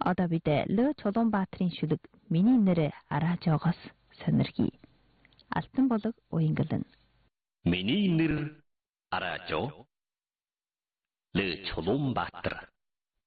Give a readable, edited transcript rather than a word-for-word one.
Одоо бид Лö Чулуунбаатарын шүлэг миний нэрээ араа жоогоос сонирхий. Алтан болог уянгална. миний нэр Аражо. Лö Чулуунбаатар.